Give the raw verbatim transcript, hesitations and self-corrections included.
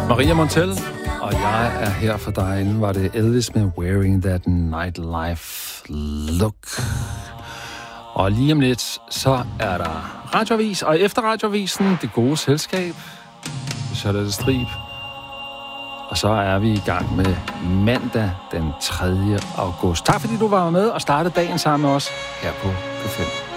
Maria Montell, og jeg er her for dig. Inden var det Elvis med Wearing That Nightlife Look. Og lige om lidt, så er der radioavis, og efter radioavisen, Det Gode Selskab, Charlotte Strib. Og så er vi i gang med mandag den tredje august. Tak fordi du var med og startede dagen sammen med os her på P fem.